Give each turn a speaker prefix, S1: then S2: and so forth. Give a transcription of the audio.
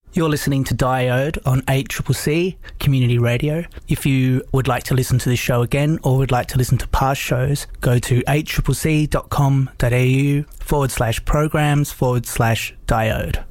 S1: You're listening to Diode on 8CCC Community Radio. If you would like to listen to this show again or would like to listen to past shows, go to 8ccc.com.au/programs/Diode.